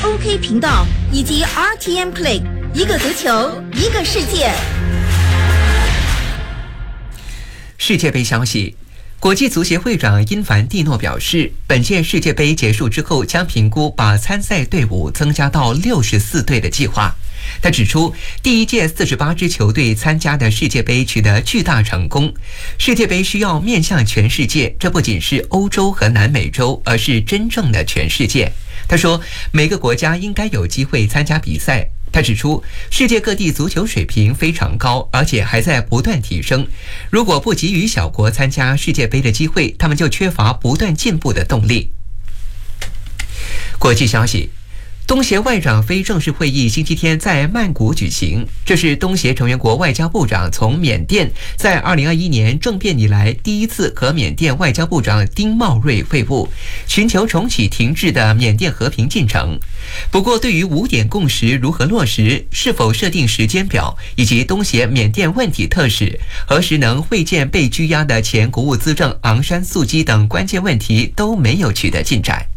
OK 频道以及 RTM Play， 一个足球，一个世界。 世界杯消息。国际足协会长因凡蒂诺表示，本届世界杯结束之后将评估把参赛队伍增加到64队的计划。他指出，第一届48支球队参加的世界杯取得巨大成功。世界杯需要面向全世界，这不仅是欧洲和南美洲，而是真正的全世界。他说，每个国家应该有机会参加比赛。他指出，世界各地足球水平非常高，而且还在不断提升。如果不给予小国参加世界杯的机会，他们就缺乏不断进步的动力。国际消息。东协外长非正式会议星期天在曼谷举行，这是东协成员国外交部长从缅甸在2021年政变以来第一次和缅甸外交部长丁茂瑞会晤，寻求重启停滞的缅甸和平进程。不过，对于5点共识如何落实、是否设定时间表，以及东协缅甸问题特使何时能会见被拘押的前国务资政昂山素姬等关键问题都没有取得进展。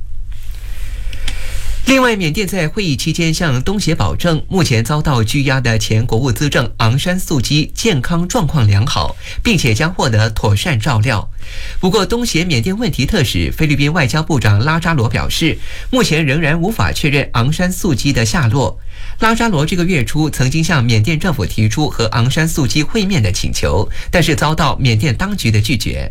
另外，缅甸在会议期间向东协保证，目前遭到拘押的前国务资政昂山素姬健康状况良好，并且将获得妥善照料。不过，东协缅甸问题特使菲律宾外交部长拉扎罗表示，目前仍然无法确认昂山素姬的下落。拉扎罗这个月初曾经向缅甸政府提出和昂山素姬会面的请求，但是遭到缅甸当局的拒绝。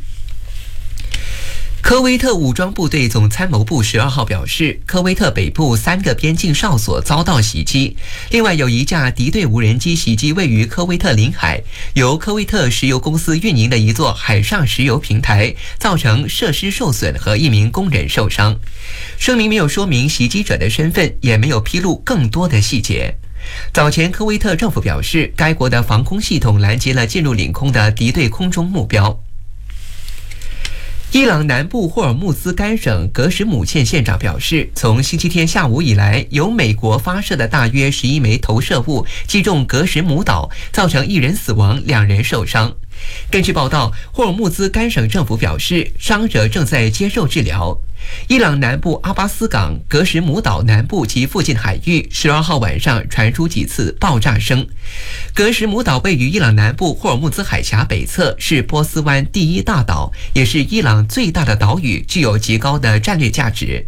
科威特武装部队总参谋部12号表示，科威特北部3个边境哨所遭到袭击，另外有一架敌对无人机袭击位于科威特领海，由科威特石油公司运营的一座海上石油平台，造成设施受损和1名工人受伤。声明没有说明袭击者的身份，也没有披露更多的细节。早前科威特政府表示，该国的防空系统拦截了进入领空的敌对空中目标。伊朗南部霍尔木兹干省格什姆县县长表示，从星期天下午以来，由美国发射的大约11枚投射物击中格什姆岛，造成1人死亡，2人受伤。根据报道，霍尔木兹干省政府表示，伤者正在接受治疗。伊朗南部阿巴斯港、格什姆岛南部及附近海域12号晚上传出几次爆炸声。格什姆岛位于伊朗南部霍尔木兹海峡北侧，是波斯湾第1大岛，也是伊朗最大的岛屿，具有极高的战略价值。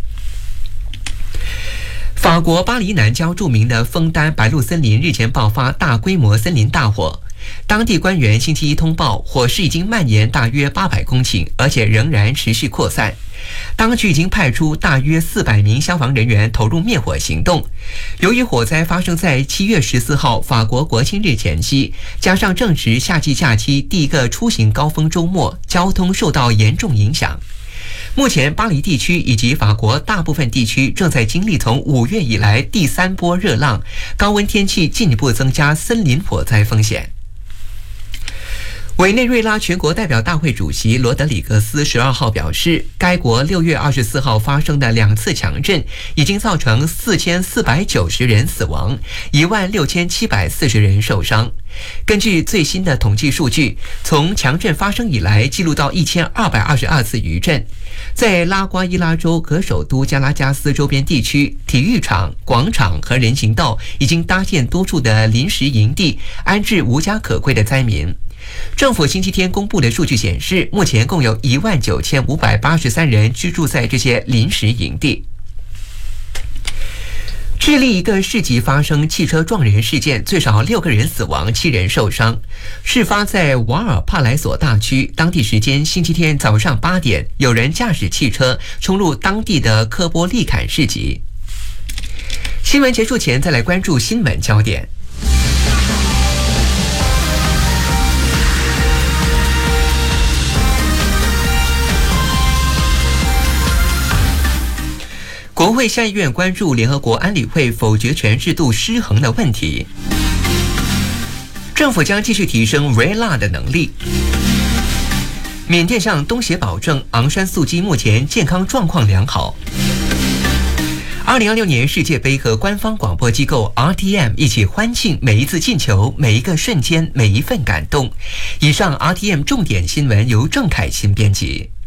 法国巴黎南郊著名的枫丹白露森林日前爆发大规模森林大火。当地官员星期一通报，火势已经蔓延大约800公顷，而且仍然持续扩散。当局已经派出大约400名消防人员投入灭火行动。由于火灾发生在7月14号法国国庆日前夕，加上正值夏季假期第一个出行高峰周末，交通受到严重影响。目前，巴黎地区以及法国大部分地区正在经历从5月以来第3波热浪，高温天气进一步增加森林火灾风险。委内瑞拉全国代表大会主席罗德里格斯12号表示，该国6月24号发生的2次强震已经造成4490人死亡，16740人受伤。根据最新的统计数据，从强震发生以来记录到1222次余震。在拉瓜伊拉州和首都加拉加斯周边地区，体育场、广场和人行道已经搭建多处的临时营地，安置无家可归的灾民。政府星期天公布的数据显示，目前共有19583人居住在这些临时营地。智利一个市集发生汽车撞人事件，最少6个人死亡，7人受伤。事发在瓦尔帕莱索大区，当地时间星期天早上8点，有人驾驶汽车冲入当地的科波利坎市集。新闻结束前，再来关注新闻焦点。国会下议院关注联合国安理会否决权制度失衡的问题。政府将继续提升 RELA 的能力。缅甸向东协保证昂山素姬目前健康状况良好。2026年世界杯和官方广播机构 RTM 一起欢庆每一次进球、每一个瞬间、每一份感动。以上 RTM 重点新闻由郑凯欣编辑。